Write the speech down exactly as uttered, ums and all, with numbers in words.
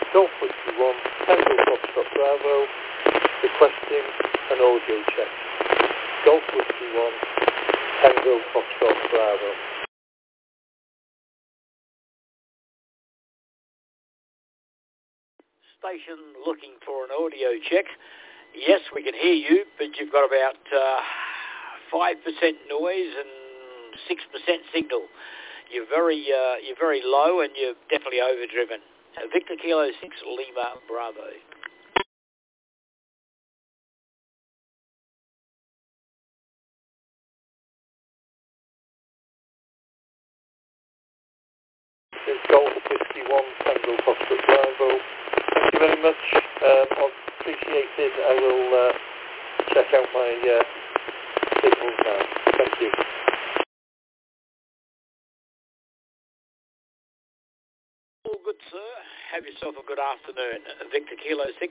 Golf Whiskey one, Tango Foxtrot Bravo, requesting an audio check. Golf Whiskey one, Tango Foxtrot Bravo. Station looking for an audio check. Yes, we can hear you, but you've got about uh, five percent noise and six percent signal. You're very, uh, you're very low, and you're definitely overdriven. Uh, Victor Kilo six Lima Bravo. Golf Whiskey one, Tango Foxtrot Bravo. Thank you very much. Um, I'll appreciate it. I will uh, check out my uh, signals now. Thank you. All good, sir. Have yourself a good afternoon. Victor Kilo six.